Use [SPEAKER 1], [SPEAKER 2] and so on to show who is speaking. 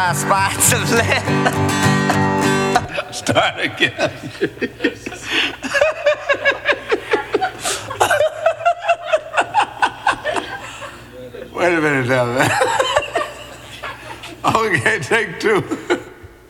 [SPEAKER 1] Spots of lead.
[SPEAKER 2] Start again. Wait a minute now. Okay, take two.